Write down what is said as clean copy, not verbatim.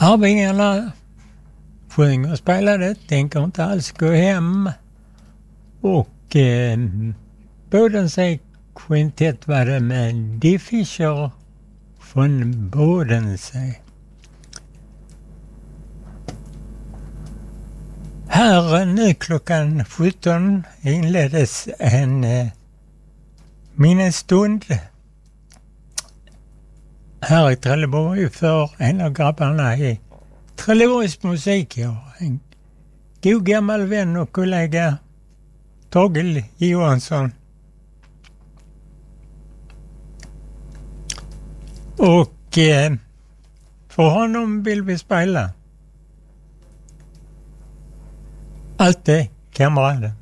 Arvingarna sjöng och spelade, tänker inte alls gå hem. Och Bodensee Quintett var det med Die Fischer från Bodensee. Här nu klockan 17 inleddes en minnesstund här i Trelleborg för en av grabbarna i Trelleborgs musikkår. En god gammal vän och kollega, Torgel Johansson. Och för honom vill vi spela Allt är kamraden.